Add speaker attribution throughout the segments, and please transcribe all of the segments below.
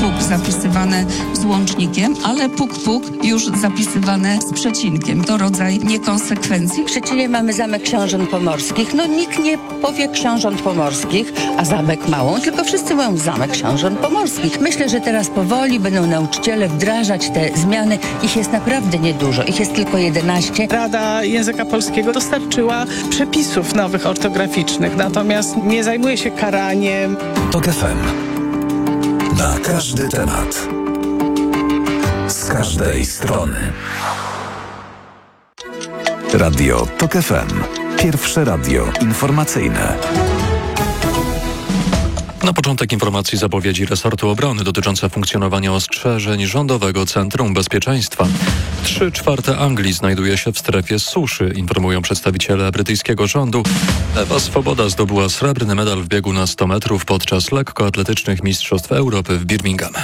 Speaker 1: puk zapisywane z łącznikiem, ale puk już zapisywane z przecinkiem. To rodzaj niekonsekwencji.
Speaker 2: W Szczecinie mamy Zamek Książąt Pomorskich. No nikt nie powie Książąt Pomorskich, a Zamek Małą, tylko wszyscy mówią Zamek Książąt Pomorskich. Myślę, że teraz powoli będą nauczyciele wdrażać te zmiany. Ich jest naprawdę niedużo. Ich jest tylko 11.
Speaker 3: Rada Języka Polskiego dostarczyła przepisów nowych ortograficznych, natomiast nie zajmuje się karaniem.
Speaker 4: TOK FM. Na każdy temat. Z każdej strony. Radio TOK FM. Pierwsze radio informacyjne.
Speaker 5: Na początek informacji zapowiedzi resortu obrony dotyczące funkcjonowania ostrzeżeń Rządowego Centrum Bezpieczeństwa. 3/4 Anglii znajduje się w strefie suszy, informują przedstawiciele brytyjskiego rządu. Ewa Swoboda zdobyła srebrny medal w biegu na 100 metrów podczas lekkoatletycznych Mistrzostw Europy w Birmingham.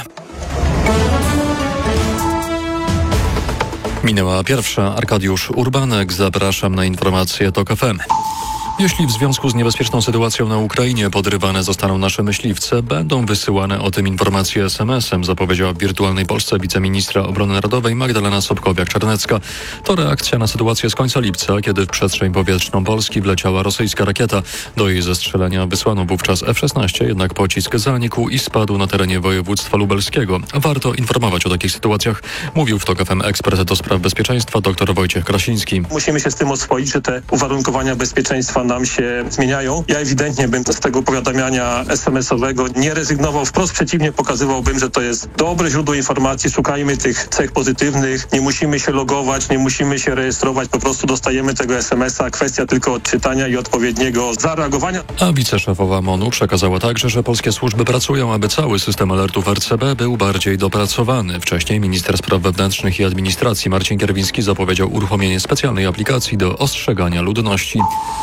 Speaker 5: Minęła pierwsza. Arkadiusz Urbanek. Zapraszam na informacje TOK FM. Jeśli w związku z niebezpieczną sytuacją na Ukrainie podrywane zostaną nasze myśliwce, będą wysyłane o tym informacje SMS-em, zapowiedziała w Wirtualnej Polsce wiceministra obrony narodowej Magdalena Sobkowiak-Czarnecka. To reakcja na sytuację z końca lipca, kiedy w przestrzeń powietrzną Polski wleciała rosyjska rakieta. Do jej zestrzelenia wysłano wówczas F-16, jednak pocisk zanikł i spadł na terenie województwa lubelskiego. Warto informować o takich sytuacjach, mówił w TOK FM ekspert do spraw bezpieczeństwa dr Wojciech Krasiński.
Speaker 6: Musimy się z tym oswoić, że te uwarunkowania bezpieczeństwa nam się zmieniają. Ja ewidentnie bym z tego powiadamiania SMS-owego nie rezygnował. Wprost przeciwnie, pokazywałbym, że to jest dobre źródło informacji. Szukajmy tych cech pozytywnych. Nie musimy się logować, nie musimy się rejestrować. Po prostu dostajemy tego SMS-a. Kwestia tylko odczytania i odpowiedniego zareagowania.
Speaker 5: A wiceszefowa MON-u przekazała także, że polskie służby pracują, aby cały system alertów RCB był bardziej dopracowany. Wcześniej minister spraw wewnętrznych i administracji Marcin Kierwiński zapowiedział uruchomienie specjalnej aplikacji do ostrzegania ludności.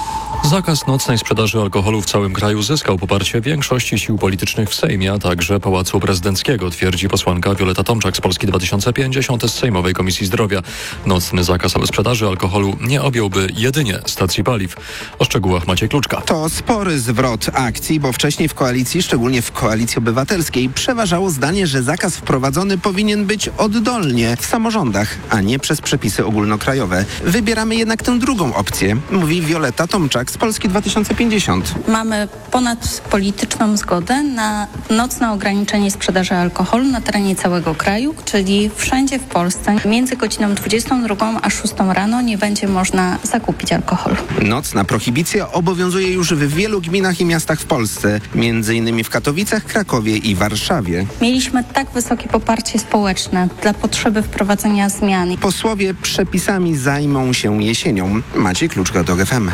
Speaker 5: Zakaz nocnej sprzedaży alkoholu w całym kraju zyskał poparcie większości sił politycznych w Sejmie, a także Pałacu Prezydenckiego, twierdzi posłanka Wioleta Tomczak z Polski 2050 z Sejmowej Komisji Zdrowia. Nocny zakaz sprzedaży alkoholu nie objąłby jedynie stacji paliw. O szczegółach Maciej Kluczka.
Speaker 7: To spory zwrot akcji, bo wcześniej w koalicji, szczególnie w Koalicji Obywatelskiej, przeważało zdanie, że zakaz wprowadzony powinien być oddolnie w samorządach, a nie przez przepisy ogólnokrajowe. Wybieramy jednak tę drugą opcję, mówi Wioleta Tomczak z Polski 2050.
Speaker 8: Mamy ponadpolityczną zgodę na nocne ograniczenie sprzedaży alkoholu na terenie całego kraju, czyli wszędzie w Polsce między godziną 22 a 6 rano nie będzie można zakupić alkoholu.
Speaker 7: Nocna prohibicja obowiązuje już w wielu gminach i miastach w Polsce, m.in. w Katowicach, Krakowie i Warszawie.
Speaker 8: Mieliśmy tak wysokie poparcie społeczne dla potrzeby wprowadzenia zmian.
Speaker 7: Posłowie przepisami zajmą się jesienią. Maciej Kluczka, TOK FM.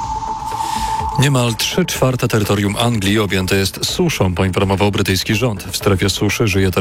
Speaker 5: Niemal 3/4 terytorium Anglii objęte jest suszą, poinformował brytyjski rząd. W strefie suszy żyje teraz